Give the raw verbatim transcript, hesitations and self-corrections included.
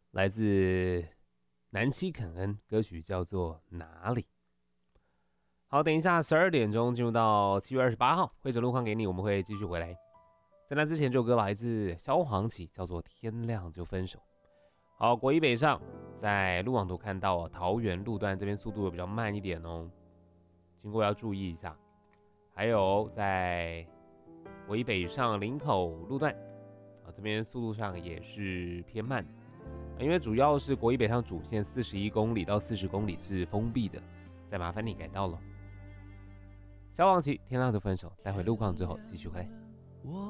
来自南希肯恩，歌曲叫做《哪里》。好，等一下十二点钟进入到七月二十八号，会者路况给你，我们会继续回来。在那之前，这首歌来自萧煌奇，叫做《天亮就分手》。好，国一北上，在路网图看到桃园路段这边速度比较慢一点哦，经过要注意一下。还有在国一北上林口路段啊，这边速度上也是偏慢的，因为主要是国一北上主线四十一公里到四十公里是封闭的，再麻烦你改道了。萧煌奇《天亮就分手》，待会路况之后继续回来。